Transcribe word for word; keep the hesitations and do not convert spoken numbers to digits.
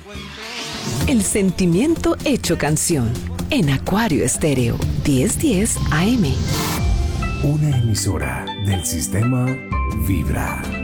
El sentimiento hecho canción en Acuario Estéreo diez diez A M. Una emisora del sistema Vibra.